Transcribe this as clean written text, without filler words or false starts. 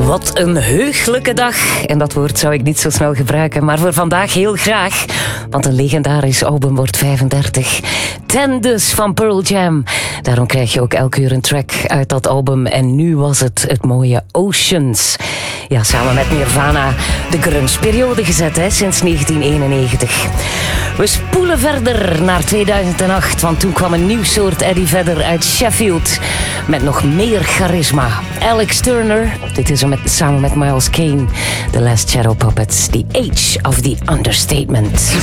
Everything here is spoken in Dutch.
Wat een heugelijke dag. En dat woord zou ik niet zo snel gebruiken, maar voor vandaag heel graag. Want een legendarisch album wordt 35. 10 dus van Pearl Jam. Daarom krijg je ook elk uur een track uit dat album. En nu was het mooie Oceans. Ja, samen met Nirvana de grunge-periode gezet, sinds 1991. We spoelen verder naar 2008, want toen kwam een nieuw soort Eddie Vedder uit Sheffield. Met nog meer charisma. Alex Turner, dit is hem samen met Miles Kane. The Last Shadow Puppets, The Age of the Understatement.